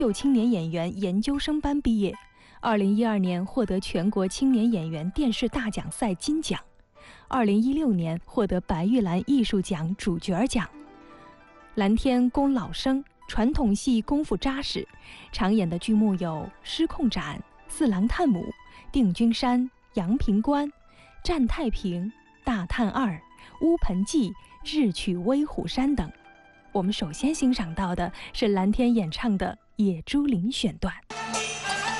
有青年演员研究生班毕业，2012年获得全国青年演员电视大奖赛金奖，2016年获得白玉兰艺术奖主角奖。蓝天功老生，传统戏功夫扎实，常演的剧目有《失控斩》《四郎探母》《定军山》《阳平关》《战太平》《大探二》《乌盆记》《智取威虎山》等。我们首先欣赏到的是蓝天演唱的《野猪林》选段。